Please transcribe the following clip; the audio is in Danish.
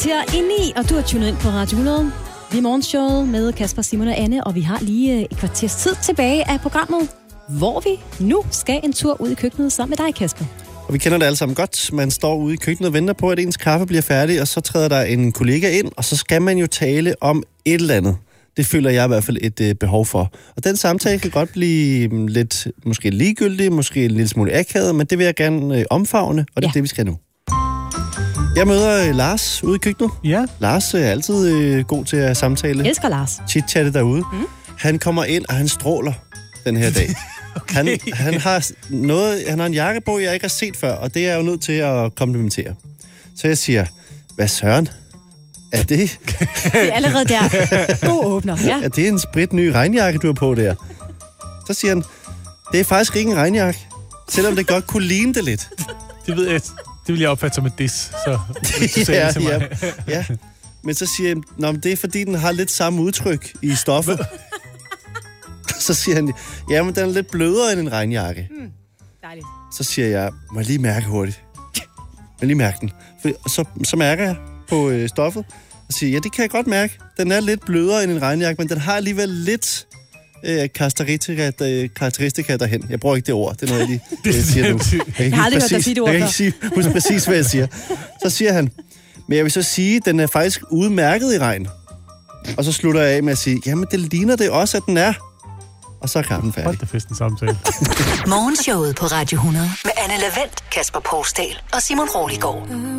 Her inde i, og du har tunet ind på Radio 100. Vi er morgenshowet med Kasper, Simon og Anne, og vi har lige et kvarters tid tilbage af programmet, hvor vi nu skal en tur ud i køkkenet sammen med dig, Kasper. Og vi kender det alle sammen godt. Man står ude i køkkenet og venter på, at ens kaffe bliver færdig, og så træder der en kollega ind, og så skal man jo tale om et eller andet. Det føler jeg i hvert fald et behov for. Og den samtale kan godt blive lidt måske ligegyldig, måske en lille smule akavet, men det vil jeg gerne omfavne, og det er det, vi skal nu. Jeg møder Lars ude i køkkenet. Ja. Lars er altid god til at samtale. Jeg elsker Lars. Chit-chatte derude. Han kommer ind, og han stråler den her dag. Okay. Han har en jakke på, jeg ikke har set før, og det er jeg jo nødt til at komplimentere. Så jeg siger, hvad søren? Er det? Det er allerede der. God åbner, ja. Er det en spritny regnjakke, du har på der? Så siger han, det er faktisk ikke en regnjakke, selvom det godt kunne ligne det lidt. Det ved jeg. Det vil jeg opfatte som et diss, så du sagde det til mig. Ja. Men så siger jeg, det er fordi, den har lidt samme udtryk i stoffet. Så siger han, ja, men den er lidt blødere end en regnjakke. Dejligt. Så siger jeg, må jeg lige mærke hurtigt? Jeg lige mærke den. Så mærker jeg på stoffet, og siger, ja, det kan jeg godt mærke. Den er lidt blødere end en regnjakke, men den har alligevel lidt karakteristika derhen. Jeg bruger ikke det ord. Det er noget, jeg lige siger nu. Jeg har aldrig hørt dig sige det ord. Jeg kan ikke huske præcis, hvad jeg siger. Så siger han, men jeg vil så sige, at den er faktisk udmærket i regn. Og så slutter jeg af med at sige, jamen det ligner det også, at den er. Og så er kaffen færdig. Hold da festen samtale. Morgenshowet på Radio 100 med Anne Lavendt, Kasper Pousdal og Simon Roliggaard.